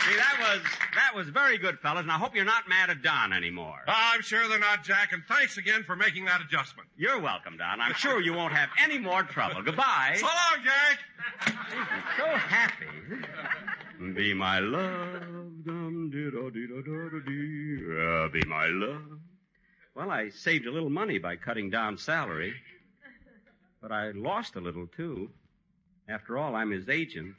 See, that was very good, fellas, and I hope you're not mad at Don anymore. I'm sure they're not, Jack, and thanks again for making that adjustment. You're welcome, Don. I'm sure you won't have any more trouble. Goodbye. So long, Jack. So happy. Be my love, dum-dee-da-dee-da-da-dee. Be my love. Well, I saved a little money by cutting down salary, but I lost a little, too. After all, I'm his agent.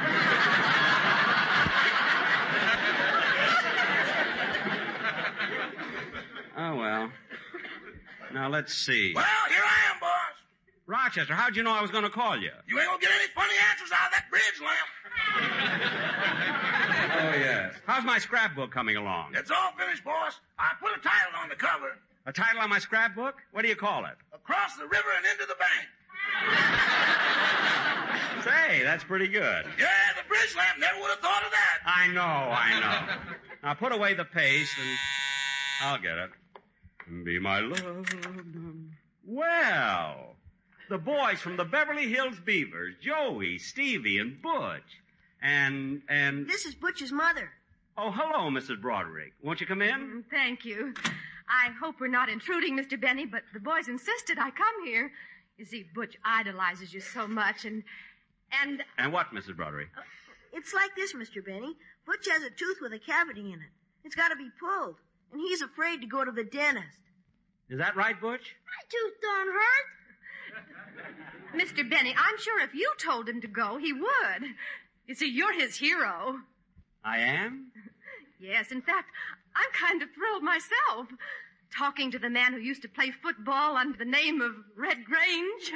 Oh, well. Now, let's see. Well, here I am, boss. Rochester, how'd you know I was going to call you? You ain't gonna get any funny answers out of that bridge lamp. Oh, yes. How's my scrapbook coming along? It's all finished, boss. I put a title on the cover. A title on my scrapbook? What do you call it? Across the river and into the bank. Say, that's pretty good. Yeah, the bridge lamp never would have thought of that. I know. Now put away the paste and I'll get it. Be my love. Well, the boys from the Beverly Hills Beavers, Joey, Stevie, and Butch. And... This is Butch's mother. Oh, hello, Mrs. Broderick. Won't you come in? Thank you. I hope we're not intruding, Mr. Benny, but the boys insisted I come here. You see, Butch idolizes you so much, and... And what, Mrs. Broderick? It's like this, Mr. Benny. Butch has a tooth with a cavity in it. It's got to be pulled, and he's afraid to go to the dentist. Is that right, Butch? My tooth don't hurt. Mr. Benny, I'm sure if you told him to go, he would. You see, you're his hero. I am? Yes, in fact, I'm kind of thrilled myself. Talking to the man who used to play football under the name of Red Grange.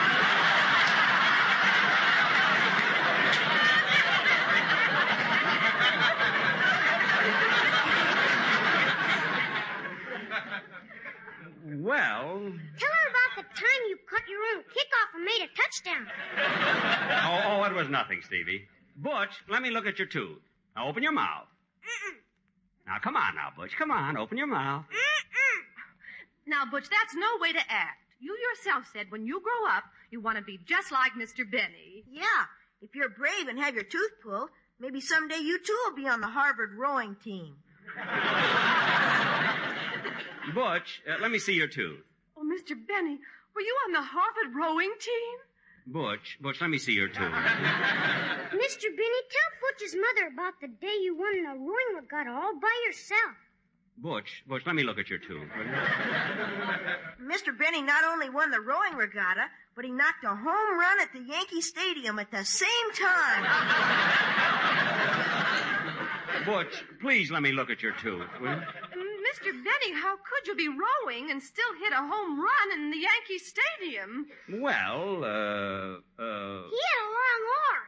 Well... Tell her about the time you cut your own kickoff and made a touchdown. Oh, it was nothing, Stevie. Butch, let me look at your tooth. Now, open your mouth. Mm-mm. Now, come on now, Butch. Come on, open your mouth. Mm-mm. Now, Butch, that's no way to act. You yourself said when you grow up, you want to be just like Mr. Benny. Yeah, if you're brave and have your tooth pulled, maybe someday you too will be on the Harvard rowing team. Butch, let me see your tooth. Oh, Mr. Benny, were you on the Harvard rowing team? Butch, let me see your tooth. Mr. Benny, tell Butch's mother about the day you won the rowing regatta all by yourself. Butch, let me look at your tooth. Mr. Benny not only won the rowing regatta, but he knocked a home run at the Yankee Stadium at the same time. Butch, please let me look at your tooth, will you? Mr. Benny, how could you be rowing and still hit a home run in the Yankee Stadium? Well, He had a long arm.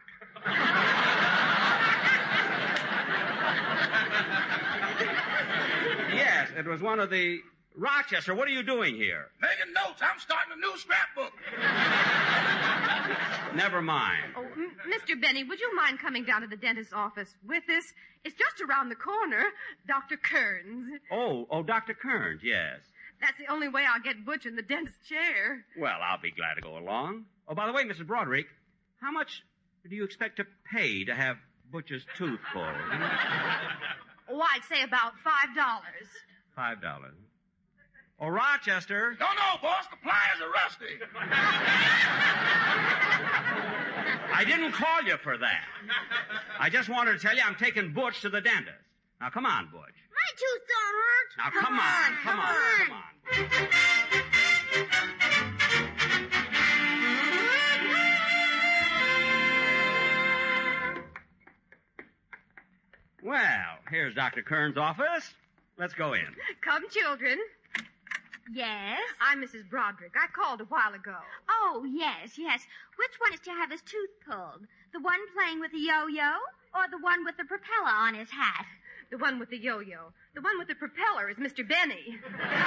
Yes, it was one of the... Rochester, what are you doing here? Making notes. I'm starting a new scrapbook. Never mind. Oh, Mr. Benny, would you mind coming down to the dentist's office with us? It's just around the corner. Dr. Kearns. Oh, Dr. Kearns, yes. That's the only way I'll get Butch in the dentist's chair. Well, I'll be glad to go along. Oh, by the way, Mrs. Broderick, how much do you expect to pay to have Butch's tooth pulled? Oh, I'd say about $5. $5. Oh, Rochester. No, boss. The pliers are rusty. I didn't call you for that. I just wanted to tell you I'm taking Butch to the dentist. Now, come on, Butch. My tooth don't hurt. Now, come on. Well, here's Dr. Kearns' office. Let's go in. Come, children. Yes? I'm Mrs. Broderick. I called a while ago. Oh, yes. Which one is to have his tooth pulled? The one playing with the yo-yo or the one with the propeller on his hat? The one with the yo-yo. The one with the propeller is Mr. Benny.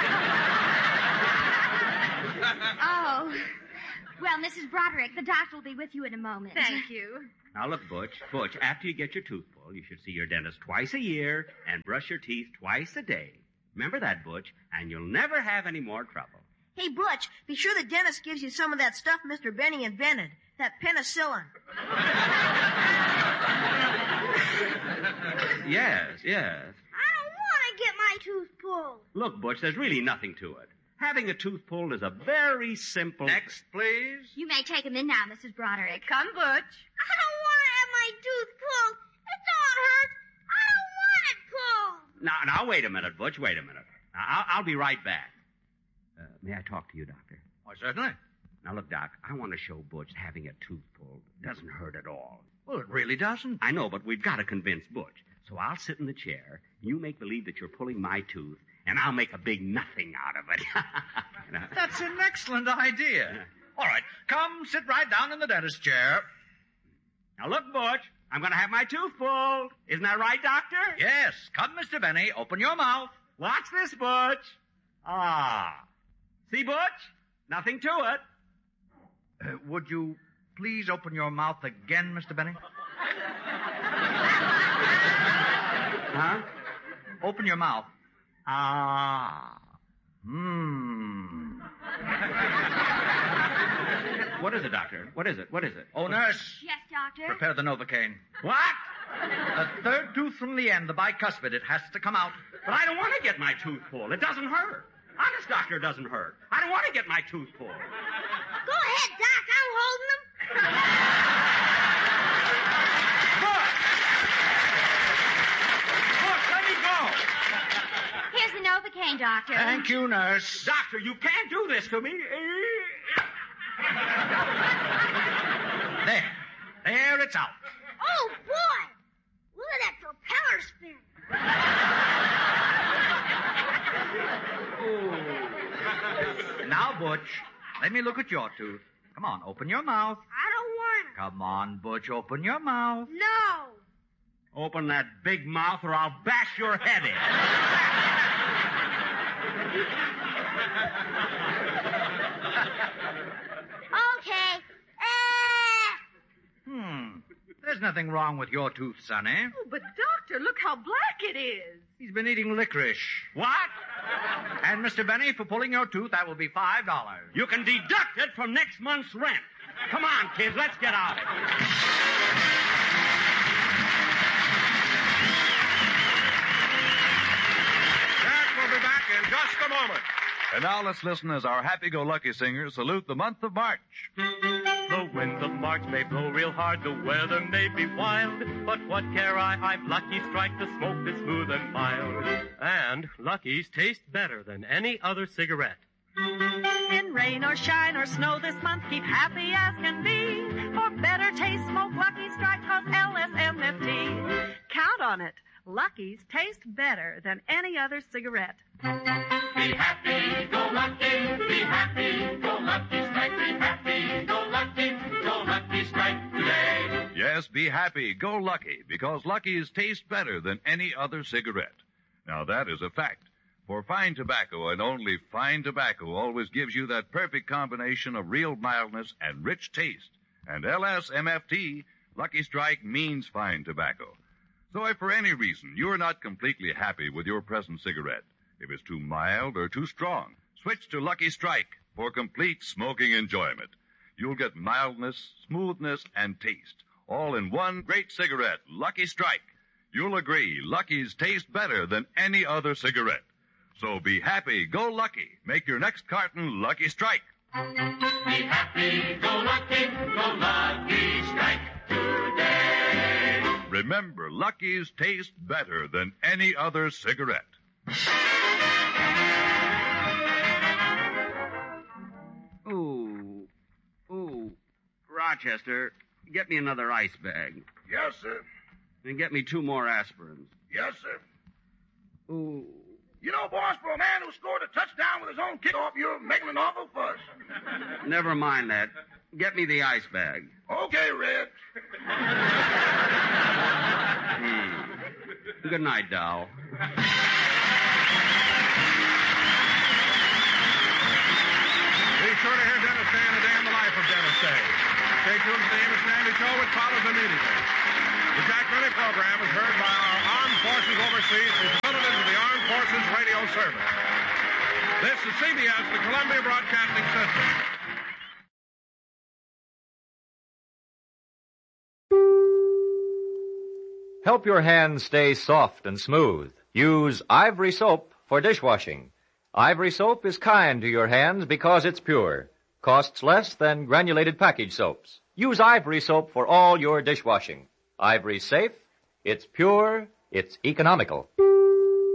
Oh. Well, Mrs. Broderick, the doctor will be with you in a moment. Thank you. Now, look, Butch, after you get your tooth pulled, you should see your dentist twice a year and brush your teeth twice a day. Remember that, Butch, and you'll never have any more trouble. Hey, Butch, be sure the dentist gives you some of that stuff Mr. Benny invented, that penicillin. Yes. I don't want to get my tooth pulled. Look, Butch, there's really nothing to it. Having a tooth pulled is a very simple... Next, please. You may take him in now, Mrs. Broderick. Come, Butch. I don't want to have my tooth pulled. It don't hurt. I don't want it pulled. Now, wait a minute, Butch. Wait a minute. I'll be right back. May I talk to you, Doctor? Why, certainly. Now, look, Doc, I want to show Butch having a tooth pulled doesn't hurt at all. Well, it really doesn't. I know, but we've got to convince Butch. So I'll sit in the chair, you make believe that you're pulling my tooth, and I'll make a big nothing out of it. That's an excellent idea. All right, come sit right down in the dentist's chair. Now, look, Butch, I'm going to have my tooth pulled. Isn't that right, Doctor? Yes, come, Mr. Benny. Open your mouth. Watch this, Butch. See, Butch? Nothing to it. Would you please open your mouth again, Mr. Benny? Huh? Open your mouth. What is it, Doctor? What is it? Oh, nurse. Yes, Doctor. Prepare the Novocaine. What? The third tooth from the end, the bicuspid, it has to come out. But I don't want to get my tooth pulled. It doesn't hurt. Honest, Doctor, it doesn't hurt. I don't want to get my tooth pulled. Go ahead, Doc. I'm holding them. Look, let me go. Here's the Novocaine, Doctor. Thank you, nurse. Doctor, you can't do this to me. There, it's out. Oh, boy. Look at that propeller spin. Now, Butch, let me look at your tooth. Come on, open your mouth. I don't want it. Come on, Butch, open your mouth. No. Open that big mouth or I'll bash your head in. Okay. There's nothing wrong with your tooth, Sonny. Oh, but, Doctor, look how black it is. He's been eating licorice. What? And, Mr. Benny, for pulling your tooth, that will be $5. You can deduct it from next month's rent. Come on, kids, let's get out. Jack will be back in just a moment. And now let's listen as our happy-go-lucky singers salute the month of March. The winds of March may blow real hard, the weather may be wild, but what care I? I've Lucky Strike, the smoke is smooth and mild. And Lucky's taste better than any other cigarette. In rain or shine or snow this month, keep happy as can be. For better taste, smoke Lucky Strike, cause LSMFT. Count on it. Lucky's taste better than any other cigarette. Be happy, go lucky, be happy, go lucky strike, be happy, go lucky strike today. Yes, be happy, go lucky, because Lucky's taste better than any other cigarette. Now, that is a fact. For fine tobacco, and only fine tobacco, always gives you that perfect combination of real mildness and rich taste. And LSMFT, Lucky Strike, means fine tobacco. So if for any reason you're not completely happy with your present cigarette, if it's too mild or too strong, switch to Lucky Strike for complete smoking enjoyment. You'll get mildness, smoothness, and taste, all in one great cigarette, Lucky Strike. You'll agree Lucky's taste better than any other cigarette. So be happy, go lucky. Make your next carton Lucky Strike. Be happy, go lucky strike today. Remember, Lucky's taste better than any other cigarette. Ooh, Rochester, get me another ice bag. Yes, sir. And get me 2 more aspirins. Yes, sir. Ooh. You know, boss, for a man who scored a touchdown with his own kickoff, you're making an awful fuss. Never mind that. Get me the ice bag. Okay, Red. Good night, Dow. Be sure to hear Dennis Day and the Day in the Life of Dennis Day. Stay tuned to the Amos and Andy Show, which follows immediately. The Jack Benny program is heard by our armed forces overseas and delivered into the Armed Forces Radio Service. This is CBS, the Columbia Broadcasting System. Help your hands stay soft and smooth. Use Ivory Soap for dishwashing. Ivory Soap is kind to your hands because it's pure. Costs less than granulated package soaps. Use Ivory Soap for all your dishwashing. Ivory's safe, it's pure, it's economical.